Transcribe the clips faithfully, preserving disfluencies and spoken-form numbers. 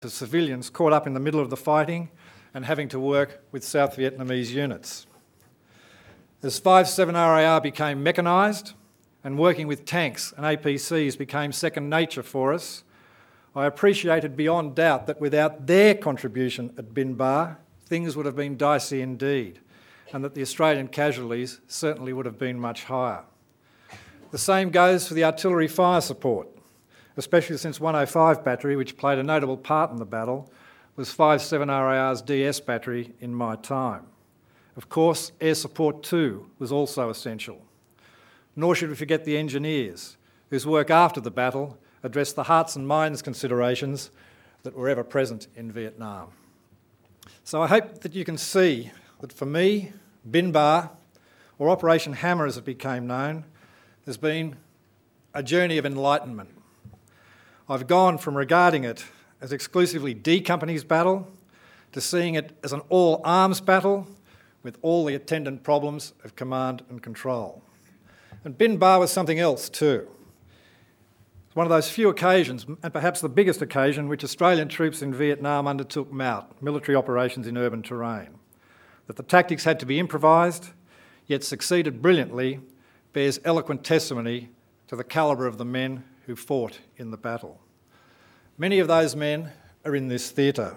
to civilians caught up in the middle of the fighting and having to work with South Vietnamese units. As five seven R A R became mechanised and working with tanks and A P Cs became second nature for us, I appreciated beyond doubt that without their contribution at Bin Ba, things would have been dicey indeed, and that the Australian casualties certainly would have been much higher. The same goes for the artillery fire support, especially since one oh five Battery, which played a notable part in the battle, was five seven R A R's D S battery in my time. Of course, air support too was also essential. Nor should we forget the engineers, whose work after the battle addressed the hearts and minds considerations that were ever present in Vietnam. So I hope that you can see that for me, Bin Ba, or Operation Hammer as it became known, has been a journey of enlightenment. I've gone from regarding it as exclusively D Company's battle to seeing it as an all-arms battle with all the attendant problems of command and control. And Bin Ba was something else too. It's one of those few occasions, and perhaps the biggest occasion, which Australian troops in Vietnam undertook M O U T, military operations in urban terrain. That the tactics had to be improvised, yet succeeded brilliantly, bears eloquent testimony to the calibre of the men who fought in the battle. Many of those men are in this theatre.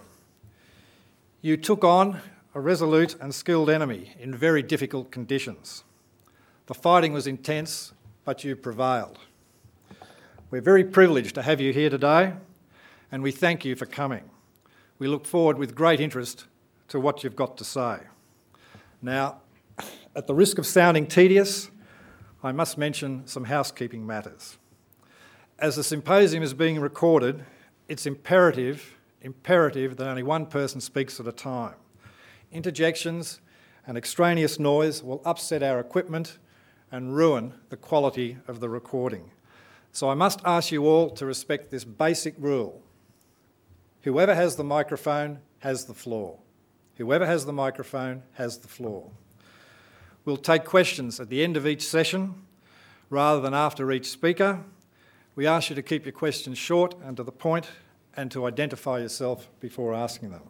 You took on a resolute and skilled enemy in very difficult conditions. The fighting was intense, but you prevailed. We're very privileged to have you here today, and we thank you for coming. We look forward with great interest to what you've got to say. Now, at the risk of sounding tedious, I must mention some housekeeping matters. As the symposium is being recorded, it's imperative, imperative that only one person speaks at a time. Interjections and extraneous noise will upset our equipment and ruin the quality of the recording. So I must ask you all to respect this basic rule. Whoever has the microphone has the floor. Whoever has the microphone has the floor. We'll take questions at the end of each session rather than after each speaker. We ask you to keep your questions short and to the point and to identify yourself before asking them.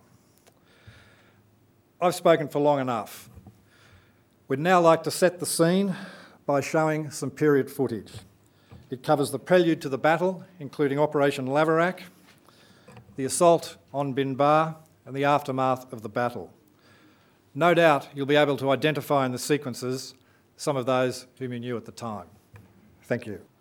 I've spoken for long enough. We'd now like to set the scene by showing some period footage. It covers the prelude to the battle, including Operation Laverack, the assault on Bin Ba, and the aftermath of the battle. No doubt you'll be able to identify in the sequences some of those whom you knew at the time. Thank you.